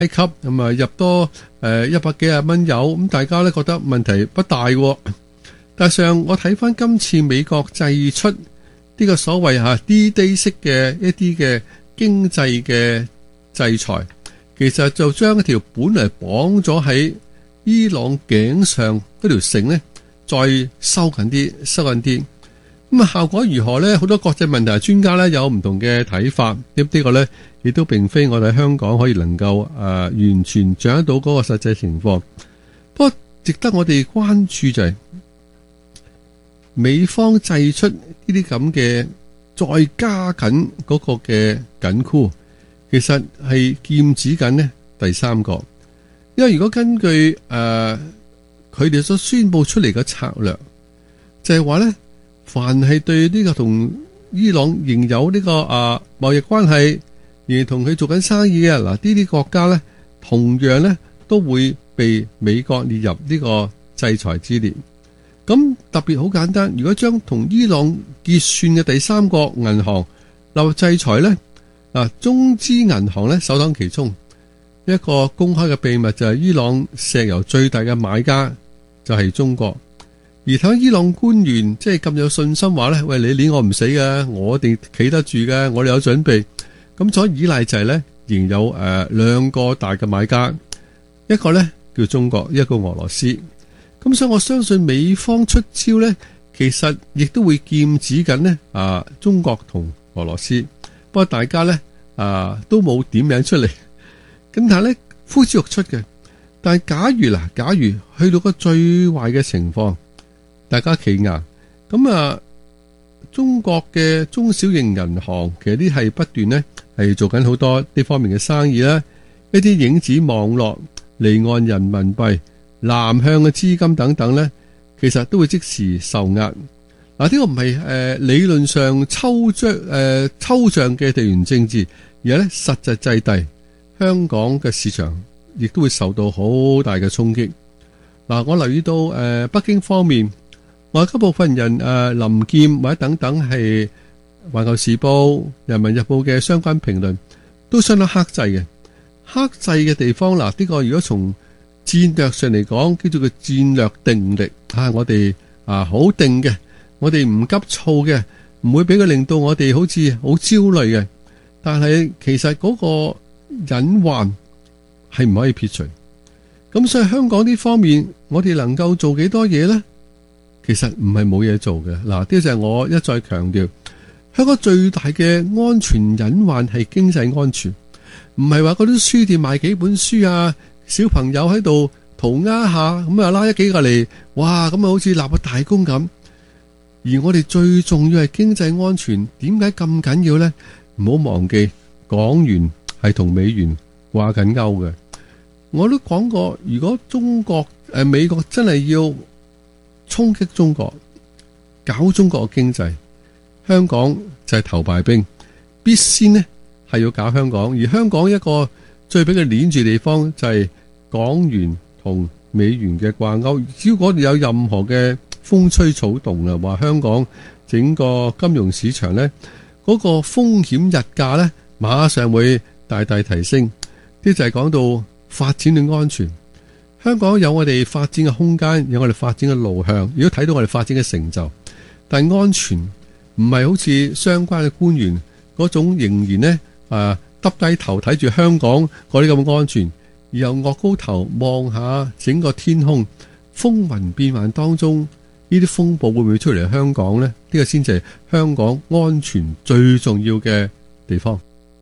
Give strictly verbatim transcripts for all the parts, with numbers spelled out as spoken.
埃及咁啊入多誒一百幾廿蚊油，咁大家咧覺得問題不大喎。但係上我睇翻今次美國祭出呢個所謂吓 D-Day 式嘅一啲嘅經濟嘅制裁，其實就將一條本嚟綁咗喺伊朗頸上嗰條繩呢，再收緊啲，收緊啲。咁啊，效果如何呢？好多國際問題專家呢有唔同嘅睇法。咁呢個呢，亦都並非我哋香港可以能夠誒、呃、完全掌握到嗰個實際情況。不過值得我哋關注就係美方祭出呢啲咁嘅再加緊嗰個嘅緊箍，其實係劍指緊呢第三個。因為如果根據誒佢哋所宣布出嚟嘅策略，就係話呢，凡係對呢個同伊朗仍有呢個啊貿易關係，而同佢做緊生意嘅嗱，呢啲國家呢，同樣呢都會被美國列入呢個制裁之列。咁特別好簡單，如果將同伊朗結算嘅第三國銀行納入制裁呢，嗱，中資銀行呢首當其衝。一個公開嘅秘密就係伊朗石油最大嘅買家就係中國，而睇伊朗官員即係咁有信心話呢，喂，你理我唔死嘅，我哋企得住嘅，我哋有準備。咁所以依賴就係呢，仍有誒、呃、兩個大嘅買家，一個呢叫中國，一個俄羅斯。咁所以我相信美方出招呢，其實亦都會劍指緊呢啊中國同俄羅斯。不過大家呢啊都冇點名出嚟。咁但係咧，呼之欲出嘅。但係假如嗱，假如去到個最壞嘅情況，大家企硬咁啊，中國嘅中小型銀行其實啲係不斷呢係做緊好多呢方面嘅生意啦，一啲影子網絡、離岸人民幣、南向嘅資金等等呢，其實都會即時受壓。嗱，呢個唔係誒理論上抽象誒、呃、抽象嘅地緣政治，而係咧實際制地。香港嘅市場亦都會受到好大嘅衝擊。嗱，我留意到誒、呃、北京方面，外交部分人誒、呃、林劍或者等等係環球時報、人民日報嘅相關評論都相當克制嘅。克制嘅地方嗱，呢、這個如果從戰略上嚟講，叫做個戰略定力啊，我哋啊好定嘅，我哋唔急躁嘅，唔會俾佢令到我哋好似好焦慮嘅。但係其實嗰、那個隱患係唔可以撇除，咁所以香港呢方面，我哋能夠做幾多嘢呢？其實唔係冇嘢做嘅。嗱，呢個就係我一再強調，香港最大嘅安全隱患係經濟安全，唔係話嗰啲書店賣幾本書啊，小朋友喺度塗鴉下，咁啊拉一幾個嚟，哇，咁啊好似立個大功咁。而我哋最重要係經濟安全，點解咁緊要呢？唔好忘記港元係同美元掛緊鈎嘅。我都講過，如果中國誒、呃、美國真係要衝擊中國，搞中國嘅經濟，香港就係頭牌兵，必先呢係要搞香港。而香港一個最俾佢鏈住地方就係港元同美元嘅掛鈎。如果有任何嘅風吹草動啊，話香港整個金融市場呢，嗰、那個風險日價呢，馬上會大大提升。呢就係講到發展嘅安全。香港有我哋發展嘅空間，有我哋發展嘅路向，如果睇到我哋發展嘅成就，但係安全唔係好似相關嘅官員嗰種仍然呢啊耷低頭睇住香港嗰啲咁安全，而又岳高頭望下整個天空，風雲變幻當中，呢啲風暴會唔會出嚟香港呢？呢、呢個先至係香港安全最重要嘅地方。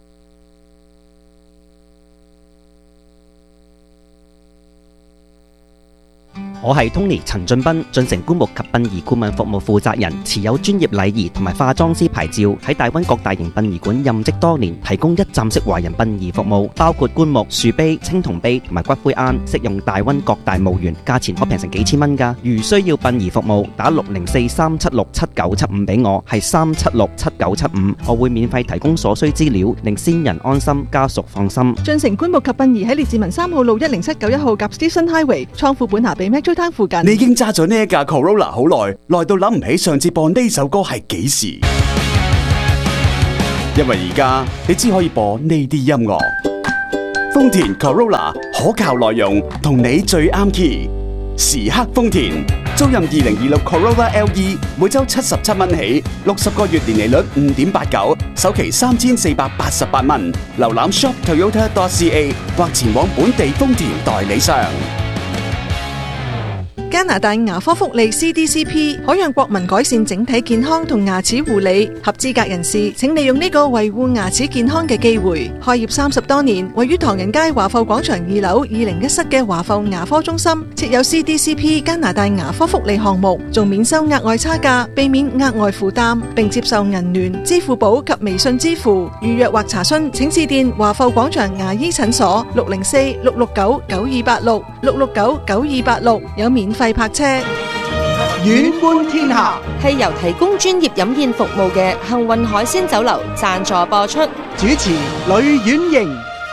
我係 Tony 陳俊斌，進城棺木及殯儀顧問服務負責人，持有專業禮儀同埋化妝師牌照，喺大溫各大型殯儀館任職多年，提供一站式華人殯儀服務，包括棺木、樹碑、青銅碑同埋骨灰龕，適用大溫各大墓園，價錢可平成幾千蚊㗎。如需要殯儀服務，打六零四三七六七九七五俾我，係三七六七九七五，我會免費提供所需資料，令先人安心，家屬放心。 進城棺木及殯儀喺列治文三號路一零七九一號及 Station Highway 倉庫本下比 Metro Town 附近。 你已經揸咗呢一架 Corolla 好耐，耐到諗唔起上次播呢首歌係幾時？因為而家你只可以播呢啲音樂。 豐田 Corolla 可靠內容，同你最啱 key。時刻豐田，租賃二零二六 Corolla L E 每周七十七蚊起，六十個月年利率五點八九，首期三千四百八十八蚊。瀏覽 shop toyota dot c a 或前往本地豐田代理商。 加拿大牙科福利 C D C P 可讓國民改善整體健康同牙齒護理。合資格人士請利用呢個維護牙齒健康嘅機會。開業三十多年，位於唐人街華埠廣場二樓二零一室嘅華埠牙科中心設有 C D C P 加拿大牙科福利項目，仲免收額外差價，避免額外負擔，並接受銀聯、支付寶及微信支付。預約或查詢請致電華埠廣場牙醫診所六零四六六九九二八六六六九九二八六，有免費泊車。 遠觀天下係由提供專業飲宴服務嘅幸運海鮮酒樓贊助播出。 主持呂婉瑩。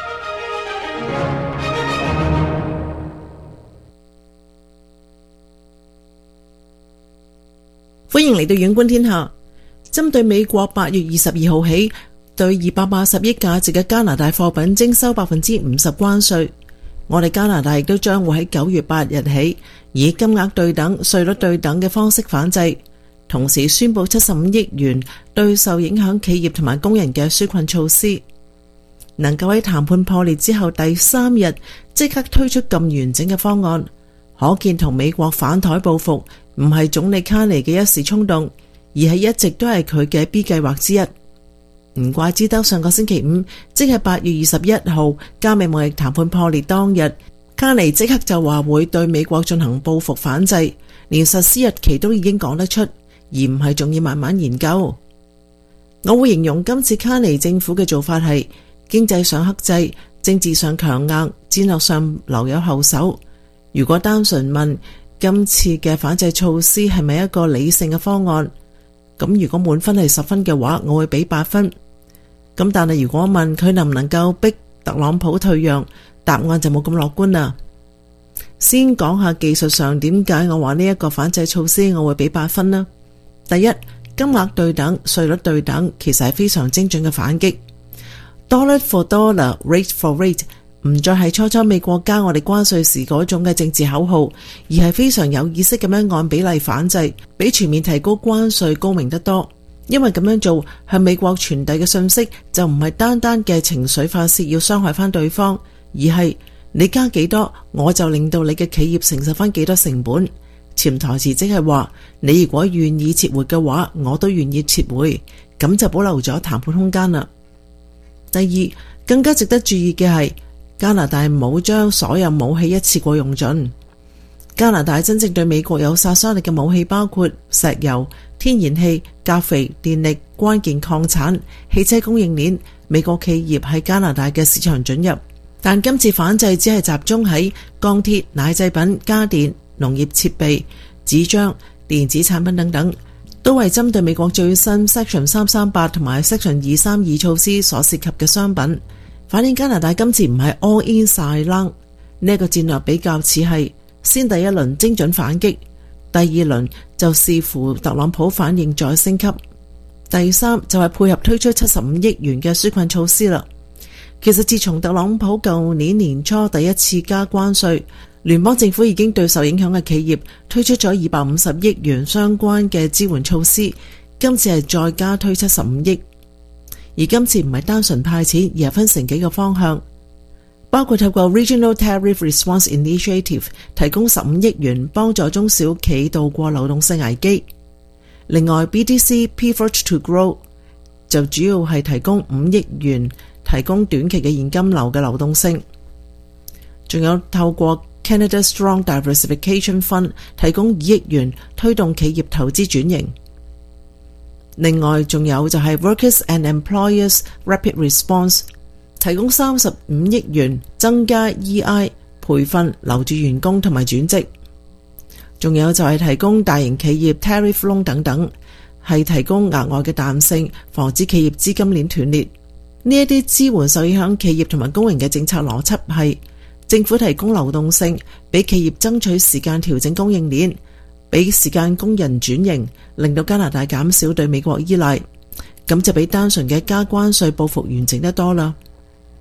歡迎嚟到遠觀天下。針對美國八月二十二號起對二百八十億價值嘅加拿大貨品徵收百分之五十關稅，我哋加拿大亦都將會喺九月八日起以金額對等、稅率對等嘅方式反制，同時宣布七十五億元對受影響企業同埋工人嘅紓困措施，能夠喺談判破裂之後第三日即刻推出咁完整嘅方案，可見同美國反台報復唔係總理卡尼嘅一時衝動，而係一直都係佢嘅 B 計劃之一。唔怪之得上個星期五，即係八月二十一號，加美貿易談判破裂當日，卡尼即刻就話會對美國進行報復反制，連實施日期都已經講得出，而唔係仲要慢慢研究。我會形容今次卡尼政府嘅做法係經濟上克制，政治上強硬，戰略上留有後手。如果單純問今次嘅反制措施係咪一個理性嘅方案，咁如果滿分係十分嘅話，我會俾八分。咁但係如果問佢能唔能夠逼特朗普退讓，答案就冇咁樂觀啦。先講下技術上點解我話呢一個反制措施我會俾八分啦。第一，金額對等、稅率對等，其實係非常精準嘅反擊。Dollar for dollar, rate for rate， 唔再係初初美國加我哋關稅時嗰種嘅政治口號，而係非常有意識咁樣按比例反制，比全面提高關稅高明得多。因為咁樣做向美國傳遞嘅信息就唔係單單嘅情緒發洩要傷害翻對方，而係你加幾多我就令到你嘅企業承受翻幾多成本。潛台詞即係話你如果願意撤回嘅話，我都願意撤回，咁就保留咗談判空間啦。第二，更加值得注意嘅係加拿大冇將所有武器一次過用盡。加拿大真正對美國有殺傷力嘅武器包括石油、天然氣、鉀肥、電力、關鍵礦產、汽車供應鏈。美國企業喺加拿大嘅市場准入，但今次反制只係集中喺鋼鐵、奶製品、家電、農業設備、紙張、電子產品等等，都係針對美國最新 Section 三三八同埋 Section 二三二措施所涉及嘅商品。反映加拿大今次唔係 all in 晒冷，呢一個戰略比較似係先第一輪精準反擊，第二輪就視乎特朗普反應再升級，第三就係配合推出七十五億元嘅紓困措施啦。其實自從特朗普舊年年初第一次加關稅，聯邦政府已經對受影響嘅企業推出咗二百五十億元相關嘅支援措施，今次係再加推七十五億，而今次唔係單純派錢，而係分成幾個方向，包括透過 Regional Tariff Response Initiative 提供十五億元幫助中小企渡過流動性危機。另外 B D C Pivot to Grow 就主要係提供五億元提供短期嘅現金流嘅流動性，仲有透過 Canada Strong Diversification Fund 提供二億元推動企業投資轉型。另外仲有就係 Workers and Employers Rapid Response 提供三十五億元增加 E I 培訓留住員工同埋轉職，仲有就係提供大型企業 Tariff Loan 等等，係提供額外嘅彈性，防止企業資金鏈斷裂。呢一啲支援受影響企業同埋工人嘅政策邏輯係政府提供流動性，俾企業爭取時間調整供應鏈，俾時間工人轉型，令到加拿大減少對美國依賴，咁就比單純嘅加關稅報復完整得多啦。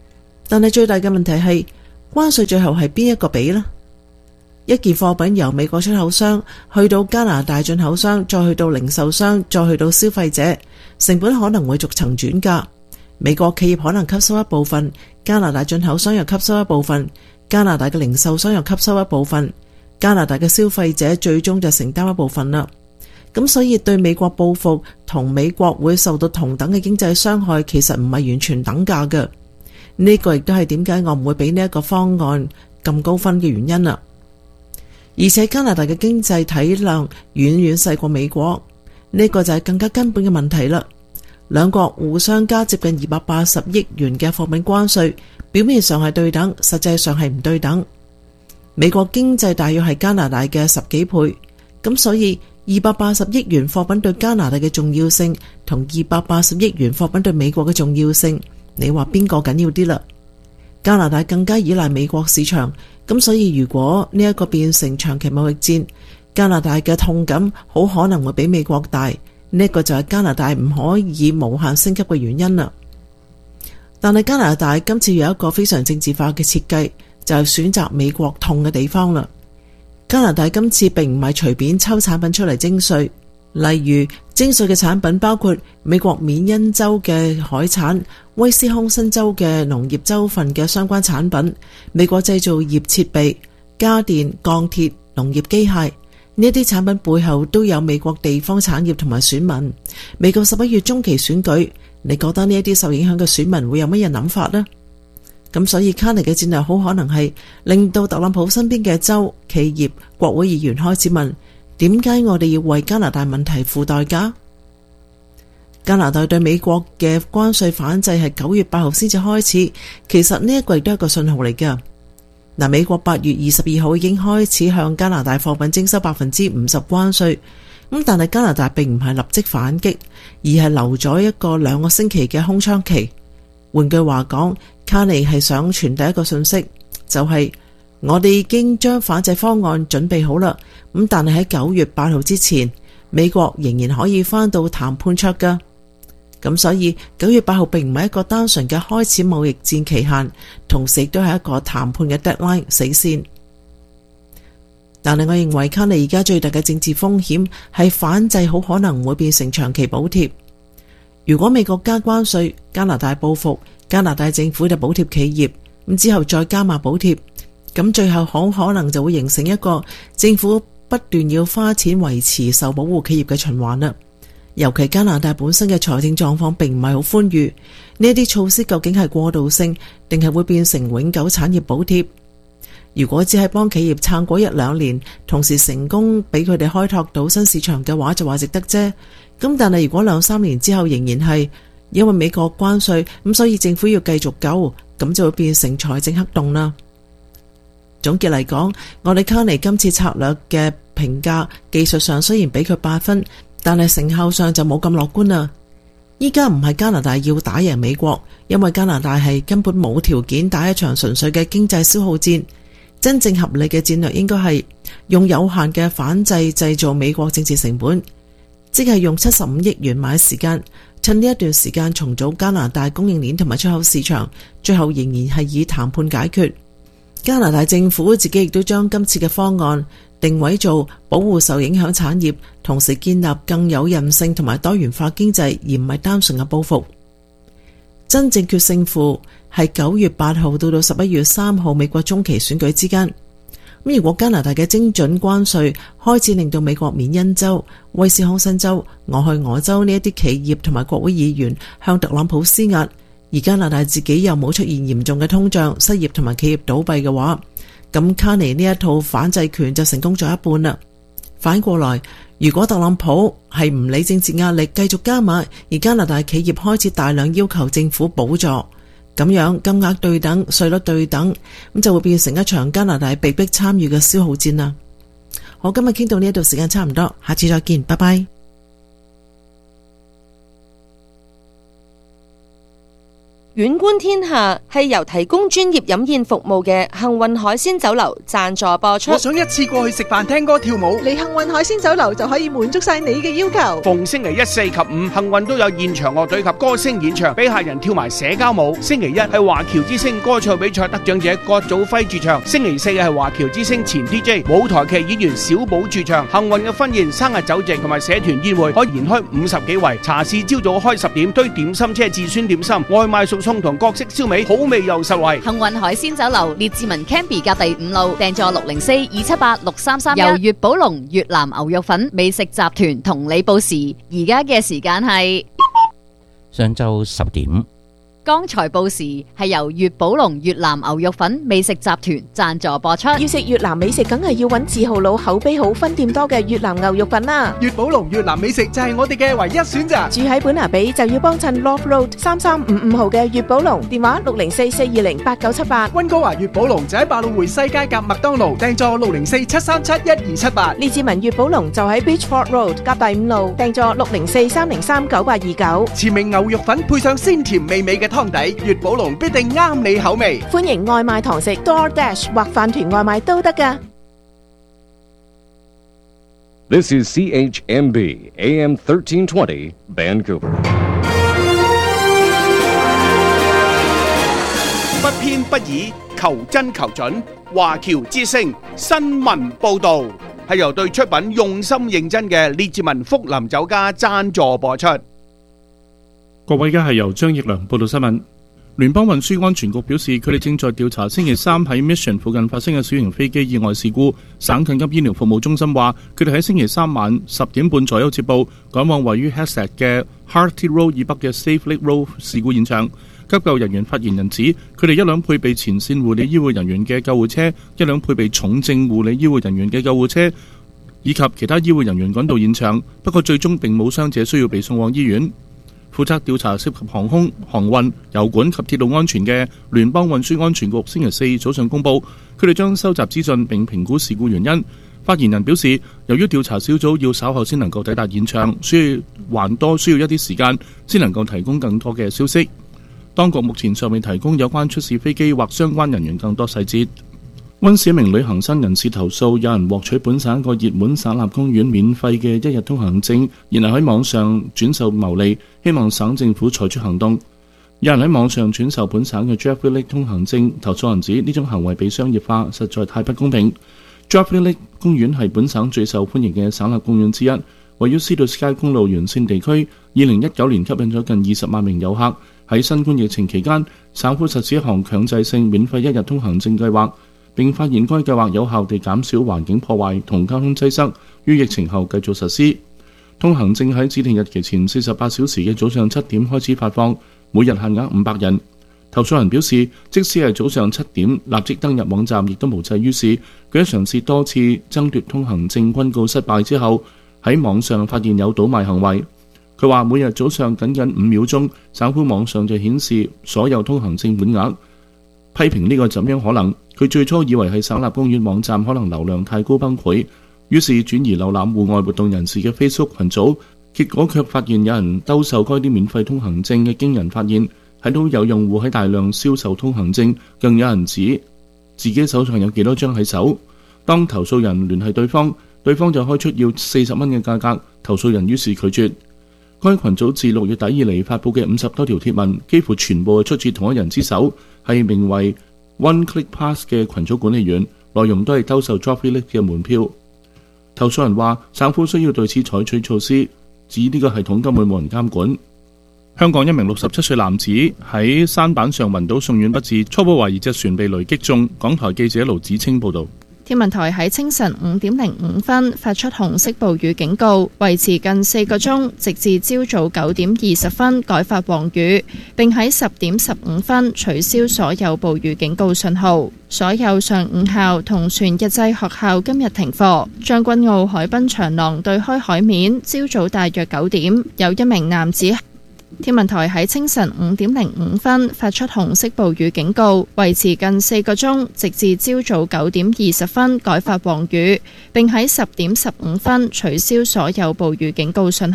但係最大嘅問題係關稅最後係邊一個俾呢？一件貨品由美國出口商去到加拿大進口商，再去到零售商，再去到消費者，成本可能會逐層轉嫁。美國企業可能吸收一部分，加拿大進口商又吸收一部分，加拿大嘅零售商又吸收一部分，加拿大嘅消費者最終就承擔一部分啦。咁所以對美國報復同美國會受到同等嘅經濟傷害，其實唔係完全等價嘅。呢個亦都係點解我唔會俾呢一個方案咁高分嘅原因啦。而且加拿大嘅經濟體量遠遠細過美國，呢個就係更加根本嘅問題啦。兩國互相加接近二百八十億元嘅貨品關稅，表面上係對等，實際上係唔對等。美國經濟大約係加拿大嘅十幾倍，咁所以二百八十億元貨品對加拿大嘅重要性同二百八十億元貨品對美國嘅重要性，你話邊個緊要啲啦？加拿大更加依賴美國市場，咁所以如果呢一個變成長期貿易戰，加拿大嘅痛感好可能會比美國大，呢一個就係加拿大唔可以無限升級嘅原因啦。但係加拿大今次有一個非常政治化嘅設計，就係選擇美國痛嘅地方啦。加拿大今次並唔係隨便抽產品出嚟徵稅，例如徵稅嘅產品包括美國緬因州嘅海產、威斯康辛州嘅農業州份嘅相關產品、美國製造業設備、家電、鋼鐵、農業機械，呢啲產品背後都有美國地方產業同埋選民。美國十一月中期選舉，你覺得呢一啲受影響嘅選民會有乜嘢諗法呢？咁所以卡尼嘅戰略好可能係令到特朗普身邊嘅州、企業、國會議員開始問：點解我哋要為加拿大問題付代價？加拿大對美國嘅關稅反制係九月八號先至開始，其實呢一個亦都係一個信號嚟㗎。嗱，美國八月二十二號已經開始向加拿大貨品徵收百分之五十關稅，咁但係加拿大並唔係立即反擊，而係留咗一個兩個星期嘅空窗期。換句話講，卡尼係想傳遞一個信息，就係、是、我哋已經將反制方案準備好啦。咁但係喺九月八號之前，美國仍然可以返到談判桌噶。咁所以九月八號並唔係一個單純嘅開始貿易戰期限，同時亦都係一個談判嘅 deadline 死線。但係我認為卡尼而家最大嘅政治風險係反制好可能會變成長期補貼。如果美國加關稅，加拿大報復，加拿大政府就補貼企業，咁之後再加碼補貼，咁最後好可能就會形成一個政府不斷要花錢維持受保護企業嘅循環啦。尤其加拿大本身嘅財政狀況並唔係好寬裕，呢啲措施究竟係過渡性，定係會變成永久產業補貼？如果只係幫企業撐過一兩年，同時成功俾佢哋開拓到新市場嘅話，就話值得啫。咁但係如果兩三年之後仍然係因為美國關稅，咁所以政府要繼續救，咁就會變成財政黑洞啦。總結嚟講，我哋卡尼今次策略嘅評價，技術上雖然俾佢八分，但係成效上就冇咁樂觀啦。依家唔係加拿大要打贏美國，因為加拿大係根本冇條件打一場純粹嘅經濟消耗戰。真正合理嘅戰略應該係用有限嘅反制製造美國政治成本，即係用七十五億元買時間，趁呢一段時間重組加拿大供應鏈同埋出口市場，最後仍然係以談判解決。加拿大政府自己亦都將今次嘅方案定位做保護受影響產業，同時建立更有韌性同埋多元化經濟，而唔係單純嘅報復。真正決勝負係九月八號到到十一月三號美國中期選舉之間。咁如果加拿大嘅精準關稅開始令到美國緬因州、威斯康辛州、俄亥俄州呢一啲企業同埋國會議員向特朗普施壓，而加拿大自己又冇出現嚴重嘅通脹、失業同埋企業倒閉嘅話，咁卡尼呢一套反制拳就成功咗一半啦。反過來，如果特朗普係唔理政治壓力繼續加碼，而加拿大企業開始大量要求政府補助，咁樣金額對等、稅率對等，咁就會變成一場加拿大被迫參與嘅消耗戰啦。好，今日傾到呢一度，時間差唔多，下次再見，拜拜。 遠觀天下係由提供專業飲宴服務嘅幸運海鮮酒樓贊助播出。 我想一次過去食飯、聽歌、跳舞， 嚟幸運海鮮酒樓就可以滿足晒你嘅要求。 逢星期一、四及五，幸運都有現場樂隊及歌星演唱，俾客人跳埋社交舞。星期一係華僑之星歌唱比賽得獎者郭祖輝駐唱，星期四係華僑之星前 D J 舞台劇演員小寶駐唱。幸運嘅婚宴、生日酒席同埋社團宴會可延開五十幾圍。茶市朝早開十點，堆點心車至酸點心，外賣熟餸同各式燒味，好味又實惠。 幸運海鮮酒樓列治文 Canby 隔第五路，訂座六零四二七八六三三一。由粵寶龍越南牛肉粉美食集團同你報時，而家嘅時間係上晝十點。 剛才報時係由粵寶龍越南牛肉粉美食集團贊助播出。 要食越南美食，梗係要揾字號佬、口碑好、分店多嘅越南牛肉粉啦。 粵寶龍越南美食就係我哋嘅唯一選擇。 住喺本拿比就要幫襯 Love Road 三三五五號嘅粵寶龍，電話六零四四二零八九七八。 溫哥華粵寶龍就喺百老匯西街夾麥當勞，訂座六零四七三七一二七八。 列治文粵寶龍就喺 Beachford Road 夾第五路，訂座六零四三零三九八二九。 前明牛肉粉配上鮮甜美味嘅湯底，粵寶龍必定啱你口味。 歡迎外賣堂食 DoorDash 或飯團外賣都得㗎。 This is C H M B A M thirteen twenty Vancouver。 不偏不倚，求真求準。華僑之聲新聞報導係由對出品用心認真嘅列治文福林酒家贊助播出。 各位，而家係由張奕良報道新聞。聯邦運輸安全局表示，佢哋正在調查星期三喺 Mission 附近發生嘅小型飛機意外事故。省緊急醫療服務中心話，佢哋喺星期三晚十點半左右接報，趕往位於 Hesset 嘅 Harty Road 以北嘅 Safe Lake Road 事故現場。急救人員發言人指，佢哋一輛配備前線護理醫護人員嘅救護車，一輛配備重症護理醫護人員嘅救護車，以及其他醫護人員趕到現場，不過最終並冇傷者需要被送往醫院。負責調查涉及航空、航運、油管及鐵路安全嘅聯邦運輸安全局星期四早上公佈，佢哋將收集資訊並評估事故原因。發言人表示，由於調查小組要稍後先能夠抵達現場，所以還多需要一啲時間先能夠提供更多嘅消息。當局目前尚未提供有關出事飛機或相關人員更多細節。溫市一名旅行新人士投訴，有人獲取本省一個熱門省立公園免費嘅一日通行證，然後喺網上轉售牟利，希望省政府採取行動。有人喺網上轉售本省嘅 Jeffrey Lake 通行證，投訴人指呢種行為被商業化，實在太不公平。Jeffrey Lake 公園係本省最受歡迎嘅省立公園之一，位於 Sea to Sky 公路沿線地區。二零一九年吸引咗近二十萬名遊客。喺新冠疫情期間，省府實施一項強制性免費一日通行證計劃，並發現該計劃有效地減少環境破壞同交通擠塞，於疫情後繼續實施。通行證喺指定日期前四十八小時嘅早上七點開始發放，每日限額五百人。投訴人表示，即使係早上七點立即登入網站，亦都無濟於事。佢喺嘗試多次爭奪通行證均告失敗之後，喺網上發現有倒賣行為。佢話每日早上僅僅五秒鐘，省府網上就顯示所有通行證滿額，批評呢個怎樣可能？佢最初以為係省立公園網站可能流量太高崩潰，於是轉移瀏覽戶外活動人士嘅 Facebook 群組，結果卻發現有人兜售該啲免費通行證嘅驚人發現，睇到有用戶喺大量銷售通行證，更有人指自己手上有幾多張喺手。當投訴人聯繫對方，對方就開出要四十蚊嘅價格，投訴人於是拒絕。該群組自六月底以嚟發佈嘅五十多條貼文，幾乎全部係出自同一人之手，係名為 One Click Pass 嘅群組管理員，內容都係兜售 Joffrey Lake 嘅門票。投訴人話，省府需要對此採取措施，指呢個系統根本冇人監管。香港一名六十七歲男子喺舢板上暈倒送院不治，初步懷疑隻船被雷擊中。港台記者盧子清報導。 天文台喺清晨五點零五分發出紅色暴雨警告，維持近四個鐘，直至朝早九點二十分改發黃雨，並喺十點十五分取消所有暴雨警告信號。所有上午校同全日制學校今日停課。將軍澳海濱長廊對開海面，朝早大約九點，有一名男子。天文台喺清晨五點零五分發出紅色暴雨警告，維持近四個鐘，直至朝早九點二十分改發黃雨，並喺十點十五分取消所有暴雨警告信號。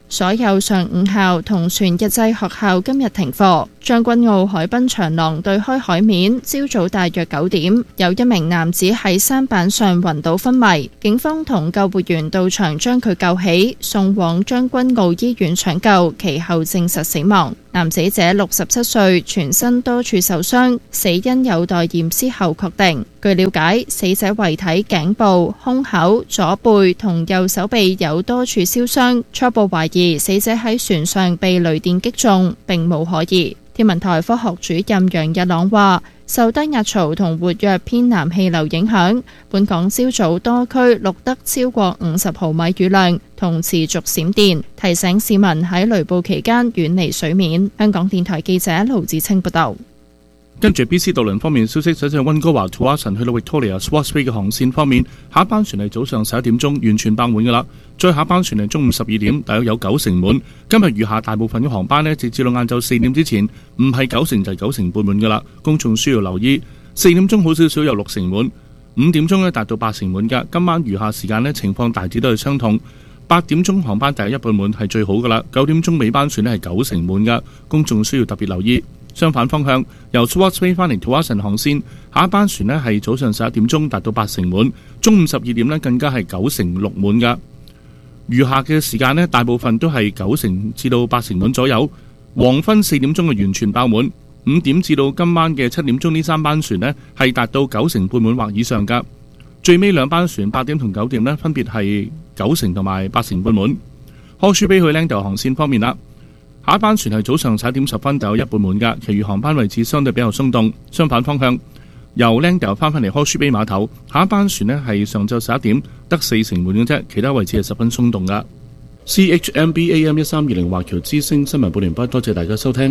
所有上午校同全日制學校今日停課。將軍澳海濱長廊對開海面，朝早大約九點，有一名男子喺舢板上暈倒昏迷，警方同救護員到場將佢救起，送往將軍澳醫院搶救，其後證實死亡。男死者六十七歲，全身多處受傷，死因有待驗屍後確定。據了解，死者遺體頸部、胸口、左背同右手臂有多處燒傷，初步懷疑死者喺船上被雷電擊中，並無可疑。天文台科學主任楊日朗話，受低壓槽同活躍偏南氣流影響，本港朝早多區錄得超過五十毫米雨量，同持續閃電，提醒市民喺雷暴期間遠離水面。香港電台記者盧子清報道。 跟住 B C 渡輪方面消息，首先係溫哥華 Tsawwassen 去到 Victoria Swartz Bay 嘅航線方面，下一班船係早上十一點鐘完全爆滿㗎啦。再下一班船係中午十二點，大約有九成滿。今日餘下大部分嘅航班呢，直至到晏晝四點之前，唔係九成就係九成半滿㗎啦。公眾需要留意，四點鐘好少少有六成滿，五點鐘呢達到八成滿㗎。今晚餘下時間呢，情況大致都係相同。八點鐘航班第一半滿係最好㗎啦，九點鐘尾班船呢係九成滿㗎，公眾需要特別留意。相反方向，由 Swartz Bay 翻嚟 Tsawwassen 航線，下一班船呢係早上十一點鐘達到八成滿，中午十二點呢更加係九成六滿㗎。餘下嘅時間呢，大部分都係九成至到八成滿左右。黃昏四點鐘係完全爆滿，五點至到今晚嘅七點鐘呢三班船呢係達到九成半滿或以上㗎。最尾兩班船八點同九點呢分別係九成同埋八成半滿。Horseshoe Bay 去 Langdale 航線方面啦。下一班船係早上十一點十分，大有一半滿㗎，其餘航班位置相對比較鬆動。相反方向，由 Langdale 翻返嚟 Horseshoe Bay 碼頭，下一班船呢係上晝十一點得四成滿嘅啫，其他位置係十分鬆動㗎。C H M B A M 一三二零華僑之聲新聞報完畢，多謝大家收聽。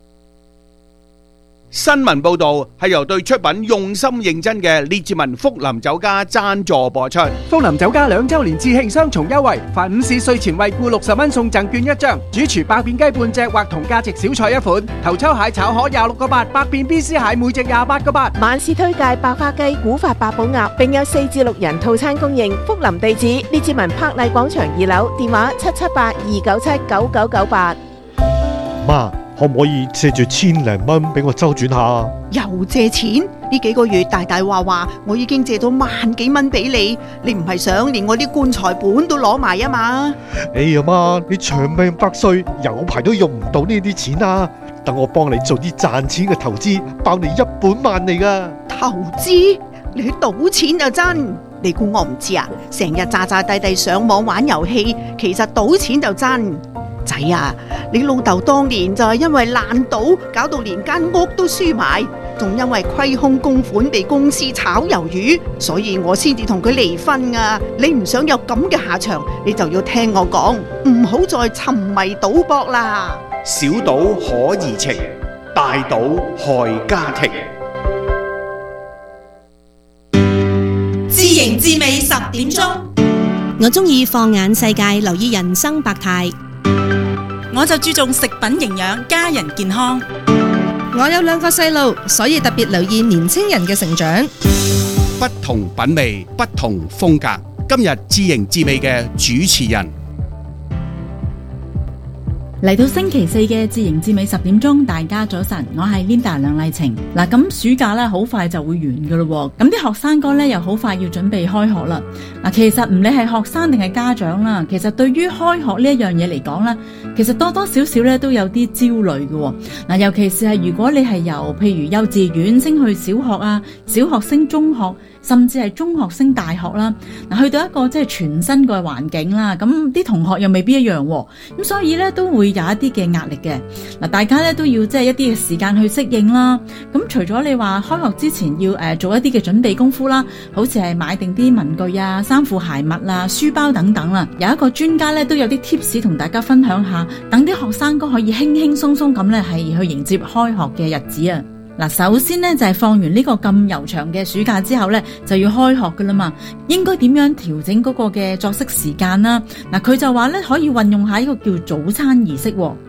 新聞報導係由對出品用心認真嘅列治文福林酒家贊助播出。 福林酒家兩週年致慶雙重優惠，凡午市稅前惠顧六十蚊送贈券一張，主廚百變雞半隻或同價值小菜一款，頭抽蟹炒河廿六個八，百變 B C 蟹每隻廿八個八。 晚市推介百花雞、古法八寶鴨，並有四至六人套餐供應。福林地址列治文柏麗廣場二樓，電話七七八二九七九九九八。 媽，可唔可以借住千零蚊俾我周轉下？ 又借錢？呢幾個月大大話話，我已經借咗萬幾蚊俾你，你唔係想連我啲棺材本都攞埋啊嘛？ 哎呀媽，你長命百歲，有排都用唔到呢啲錢啊！等我幫你做啲賺錢嘅投資，包你一本萬利噶。 投資？你去賭錢就真？你估我唔知啊？成日詐詐諦諦上網玩遊戲，其實賭錢就真。仔啊，你老豆當年就係因為爛賭，搞到連間屋都輸埋，仲因為虧空公款被公司炒魷魚，所以我先至同佢離婚啊！你唔想有咁嘅下場，你就要聽我講，唔好再沉迷賭博啦。 小賭可怡情，大賭害家庭。 知型知味十點鐘，我中意放眼世界，留意人生百態。我就注重食品營養，家人健康。 我有兩個細路，所以特別留意年青人嘅成長。 不同品味，不同風格。今日知型知味嘅主持人嚟到星期四嘅知型知味十點鐘，大家早晨，我係 Linda 梁麗晴。嗱，咁暑假咧好快就會完噶咯，咁啲學生哥咧又好快要準備開學啦。嗱，其實唔理係學生定係家長啦，其實對於開學呢一樣嘢嚟講咧，其實多多少少咧都有啲焦慮嘅。嗱，尤其是係如果你係由譬如幼稚園升去小學啊，小學升中學，甚至係中學升大學啦，嗱，去到一個即係全新嘅環境啦，咁啲同學又未必一樣，咁所以咧都會有一啲嘅壓力嘅。嗱，大家咧都要即係一啲嘅時間去適應啦。咁除咗你話開學之前要誒做一啲嘅準備功夫啦，好似係買定啲文具啊、衫褲鞋襪啊、書包等等啦。有一個專家咧都有啲 tips 同大家分享下，等啲學生哥可以輕輕鬆鬆咁咧係去迎接開學嘅日子啊。嗱，首先呢，就係放完呢個咁悠長嘅暑假之後呢，就要開學噶啦嘛，應該點樣調整嗰個嘅作息時間啦？嗱，佢就話呢，可以運用下一個叫早餐儀式。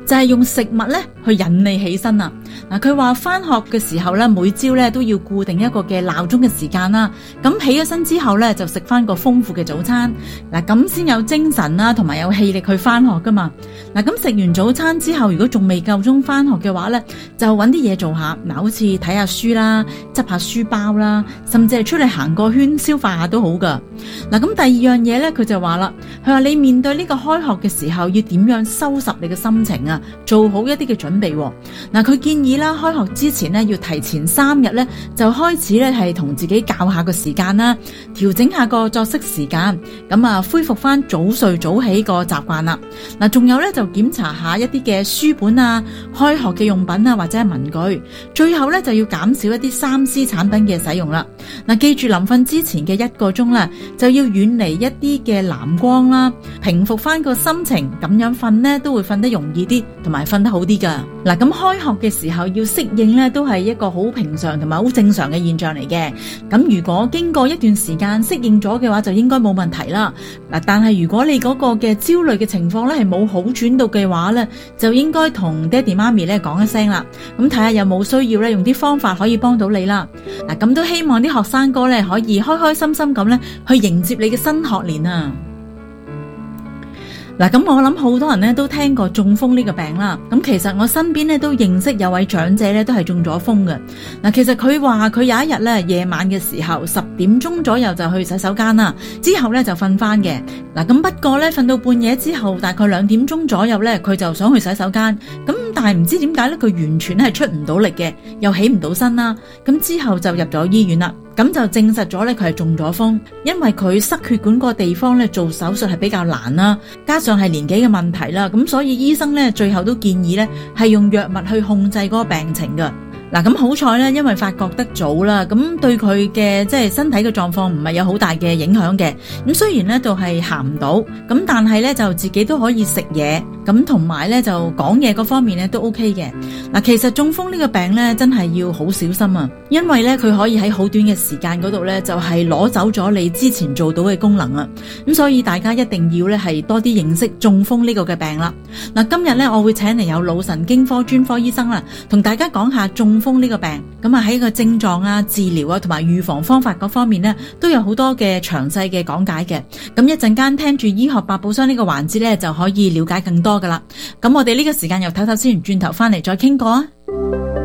就係用食物咧去引你起身啦。嗱，佢話翻學嘅時候咧，每朝咧都要固定一個嘅鬧鐘嘅時間啦。咁起咗身之後咧，就食翻個豐富嘅早餐。嗱，咁先有精神啦，同埋有氣力去翻學噶嘛。嗱，咁食完早餐之後，如果仲未夠鐘翻學嘅話咧，就搵啲嘢做下。嗱，好似睇下書啦，執下書包啦，甚至係出嚟行個圈消化下都好噶。嗱，咁第二樣嘢咧，佢就話啦，佢話你面對呢個開學嘅時候，要點樣收拾你嘅心情啊，做好一啲嘅準備。嗱，佢建議啦，開學之前呢，要提前三日咧就開始咧係同自己校下個時間啦，調整下個作息時間，咁啊恢復翻早睡早起個習慣啦。嗱，仲有咧就檢查下一啲嘅書本啊、開學嘅用品啊或者係文具，最後咧就要減少一啲三 C 產品嘅使用啦。嗱，記住臨瞓之前嘅一個鐘啦，就要遠離一啲嘅藍光啦，平復翻個心情，咁樣瞓呢都會瞓得容易啲，同埋瞓得好啲噶。嗱，咁開學嘅時候要適應呢，都係一個好平常同埋好正常嘅現象嚟嘅。咁如果經過一段時間適應咗嘅話，就應該冇問題啦。嗱，但係如果你嗰個嘅焦慮嘅情況呢係冇好轉到嘅話呢，就應該同爹哋媽咪呢講一聲啦。咁睇下有冇需要呢，用啲方法可以幫到你啦。嗱，咁都希望啲學生哥呢可以開開心心咁呢去迎接你嘅新學年啊！嗱，咁我諗好多人咧都聽過中風呢個病啦。咁其實我身邊咧都認識有位長者咧都係中咗風嘅。嗱，其實佢話佢有一日咧夜晚嘅時候十點鐘左右就去洗手間啦，之後咧就瞓翻嘅。嗱，咁不過咧瞓到半夜之後，大概兩點鐘左右咧，佢就想去洗手間。咁但係唔知點解咧，佢完全係出唔到力嘅，又起唔到身啦。咁之後就入咗醫院啦。咁就證實咗咧，佢係中咗風，因為佢塞血管個地方咧做手術係比較難啦，加上係年紀嘅問題啦，咁所以醫生咧最後都建議咧係用藥物去控制嗰個病情噶。嗱，咁好彩咧，因為發覺得早啦，咁對佢嘅即係身體嘅狀況唔係有好大嘅影響嘅。咁雖然咧就係行唔到，咁但係咧就自己都可以食嘢，咁同埋咧就講嘢嗰方面咧都 OK 嘅。嗱，其實中風呢個病咧真係要好小心啊，因為咧佢可以喺好短嘅時間嗰度咧就係攞走咗你之前做到嘅功能啊。咁所以大家一定要咧係多啲認識中風呢個嘅病啦。嗱，今日咧我會請嚟有腦神經科專科醫生啦，同大家講下中風呢個病，咁啊喺個症狀啊、治療啊同埋預防方法嗰方面呢，都有好多嘅詳細嘅講解嘅。咁一陣間聽住醫學百寶箱呢個環節呢，就可以了解更多噶啦。咁我哋呢個時間又唞唞先，轉頭翻嚟再傾過啊。